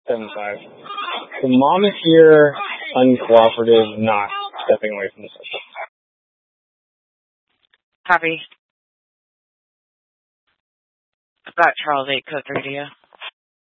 7-5. The mom is here, uncooperative, not stepping away from the system. Copy. I've got Charles 8 code 3 to you.